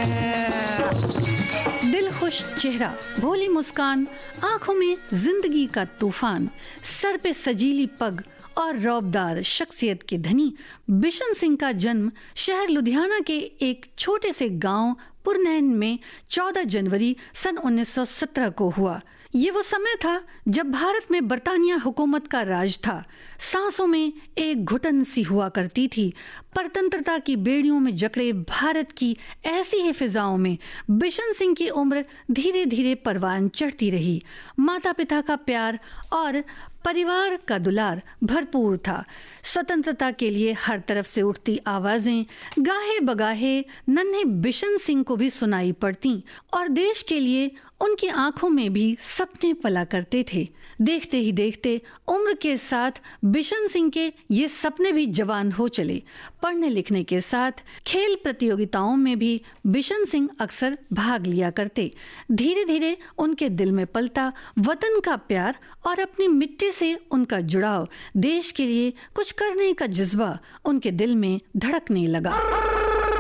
दिल खुश चेहरा, भोली मुस्कान, आंखों में जिंदगी का तूफान, सर पे सजीली पग और रौबदार शख्सियत के धनी बिशन सिंह का जन्म शहर लुधियाना के एक छोटे से गांव पुरनैन में 14 जनवरी सन 1917 को हुआ। ये वो समय था जब भारत में बरतानिया हुकूमत का राज था। सांसों में एक घुटन सी हुआ करती थी। परतंत्रता की बेड़ियों में जकड़े भारत की ऐसी ही फिजाओं में बिशन सिंह की उम्र धीरे धीरे परवान चढ़ती रही। माता पिता का प्यार और परिवार का दुलार भरपूर था। स्वतंत्रता के लिए हर तरफ से उठती आवाजें गाहे बगाहे नन्हे बिशन सिंह को भी सुनाई पड़ती और देश के लिए उनकी आंखों में भी सपने पला करते थे। देखते ही देखते उम्र के साथ बिशन सिंह के ये सपने भी जवान हो चले। पढ़ने लिखने के साथ खेल प्रतियोगिताओं में भी बिशन सिंह अक्सर भाग लिया करते। धीरे धीरे उनके दिल में पलता वतन का प्यार और अपनी मिट्टी से उनका जुड़ाव, देश के लिए कुछ करने का जज्बा उनके दिल में धड़कने लगा।